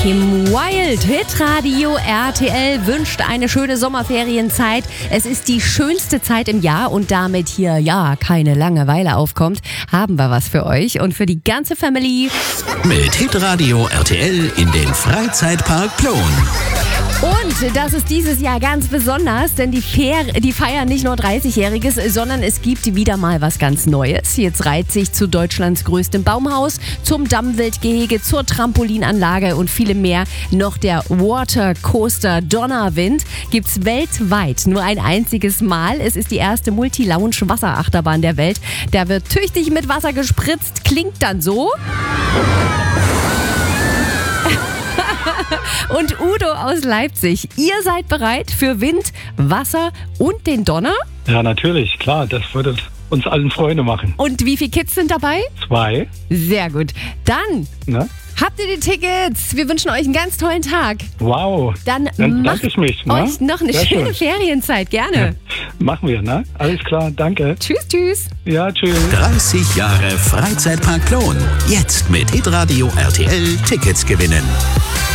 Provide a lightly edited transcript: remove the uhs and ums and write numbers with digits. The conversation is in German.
Kim Wilde. Hitradio RTL wünscht eine schöne Sommerferienzeit. Es ist die schönste Zeit im Jahr und damit hier keine Langeweile aufkommt, haben wir was für euch und für die ganze Family. Mit Hitradio RTL in den Freizeitpark Plon. Und das ist dieses Jahr ganz besonders, denn die feiern nicht nur 30-Jähriges, sondern es gibt wieder mal was ganz Neues. Jetzt reiht sich zu Deutschlands größtem Baumhaus, zum Dammwildgehege, zur Trampolinanlage und vielem mehr noch der Watercoaster Donnerwind. Gibt's weltweit nur ein einziges Mal. Es ist die erste Multi-Lounge-Wasserachterbahn der Welt. Da wird tüchtig mit Wasser gespritzt, klingt dann so. Und Udo aus Leipzig, ihr seid bereit für Wind, Wasser und den Donner? Ja, natürlich, klar, das würde uns allen Freude machen. Und wie viele Kids sind dabei? 2. Sehr gut. Dann habt ihr die Tickets. Wir wünschen euch einen ganz tollen Tag. Wow. Dann danke macht ich mich. euch noch eine schöne Ferienzeit. Gerne. Machen wir, ne? Alles klar, danke. Tschüss, tschüss. Ja, tschüss. 30 Jahre Freizeitpark Plon. Jetzt mit Hitradio RTL Tickets gewinnen.